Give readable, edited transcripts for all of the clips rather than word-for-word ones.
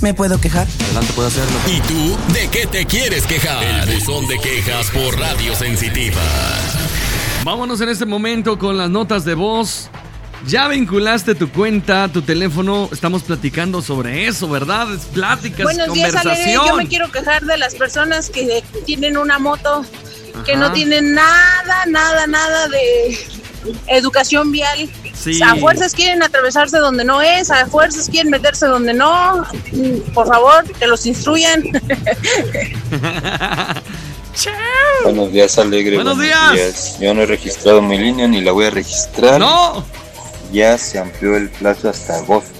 ¿Me puedo quejar? Adelante, puede hacerlo. ¿Y tú de qué te quieres quejar? El buzón de quejas por Radio Sensitiva. Vámonos en este momento con las notas de voz. Ya vinculaste tu cuenta, tu teléfono. Estamos platicando sobre eso, ¿verdad? Es pláticas, Buenos conversación. días, Ale. Yo me quiero quejar de las personas que tienen una moto, que Ajá. no tienen nada de educación vial. Sí. A fuerzas quieren atravesarse donde no es, a fuerzas quieren meterse donde no. Por favor, que los instruyan. Buenos días, Alegre. Buenos días. Yo no he registrado mi línea ni la voy a registrar. ¡No! Ya se amplió el plazo hasta agosto.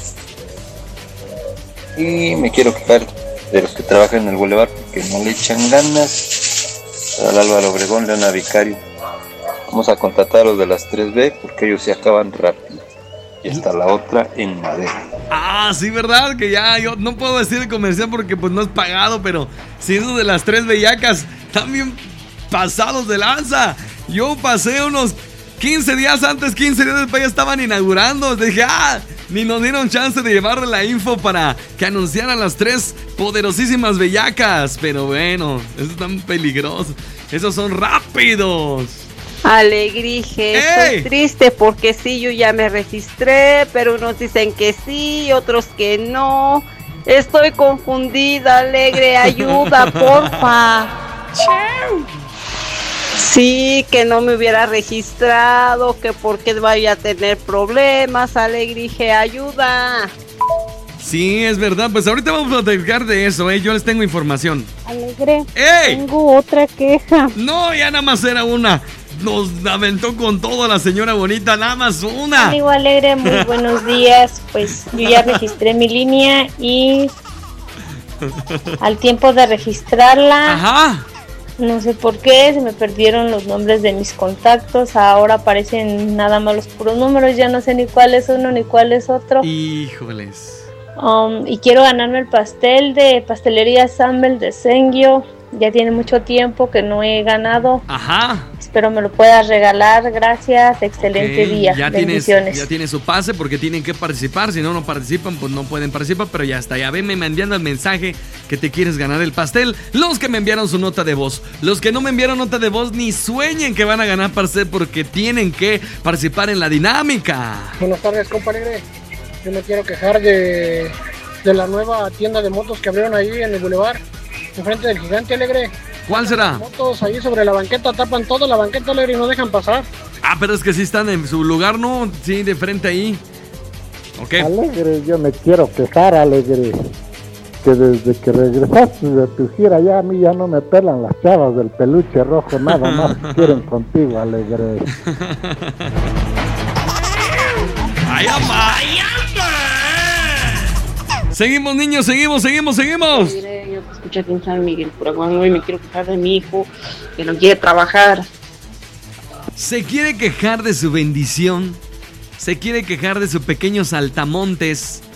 Y me quiero quejar de los que trabajan en el Boulevard porque no le echan ganas. Al Álvaro Obregón, Leona Vicario. Vamos a contratar a los de las 3B porque ellos se acaban rápido. Y está la otra en Madera. Ah, sí, ¿verdad? Que ya yo no puedo decir el comercial porque pues no es pagado, pero si esos de las 3 bellacas también pasados de lanza. Yo pasé unos 15 días antes, 15 días después ya estaban inaugurando. Dije, ni nos dieron chance de llevarle la info para que anunciaran las 3 poderosísimas bellacas. Pero bueno, eso es tan peligroso. Esos son rápidos. Alegrije, ¡Ey! estoy triste porque sí, yo ya me registré, pero unos dicen que sí, otros que no. Estoy confundida, Alegre, ayuda, porfa. Sí, que no me hubiera registrado, que porque vaya a tener problemas, Alegrije, ayuda. Sí, es verdad. Pues ahorita vamos a platicar de eso, yo les tengo información. Alegre, ¡Ey! tengo otra queja. No, ya nada más era una. Nos aventó con todo la señora bonita, nada más una. Amigo Alegre, muy buenos días. Pues yo ya registré mi línea y al tiempo de registrarla, Ajá. no sé por qué, se me perdieron los nombres de mis contactos. Ahora aparecen nada más los puros números, ya no sé ni cuál es uno ni cuál es otro. Híjoles. Y quiero ganarme el pastel de Pastelería Sambel de Sengio. Ya tiene mucho tiempo que no he ganado. Ajá. Espero me lo puedas regalar. Gracias. Excelente día. Ya Bendiciones. tiene su pase porque tienen que participar. Si no participan, pues no pueden participar. Pero ya está. Ya venme enviando el mensaje que te quieres ganar el pastel. Los que me enviaron su nota de voz. Los que no me enviaron nota de voz ni sueñen que van a ganar pastel porque tienen que participar en la dinámica. Buenas tardes, compa Alegre. Yo me quiero quejar de la nueva tienda de motos que abrieron ahí en el Boulevard, enfrente del Gigante, Alegre. ¿Cuál será? Las motos ahí sobre la banqueta, tapan toda la banqueta, Alegre, y no dejan pasar. Pero es que sí están en su lugar, ¿no? Sí, de frente ahí. Ok. Alegre, yo me quiero quejar, Alegre, que desde que regresaste de tu gira ya a mí ya no me pelan las chavas del peluche rojo, nada más quieren contigo, Alegre. ¡Ay, ama! Seguimos, niños, seguimos. Mire, yo te escuché aquí en San Miguel Puraguango y me quiero quejar de mi hijo que no quiere trabajar. Se quiere quejar de su bendición. Se quiere quejar de su pequeño saltamontes.